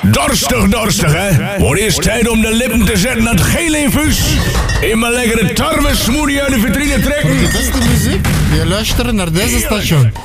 Dorstig, hè? Wordt eerst tijd om de lippen te zetten aan het gele infuus. In mijn lekkere tarwe smoothie uit de vitrine trekken. Voor de beste muziek, je luistert naar deze station.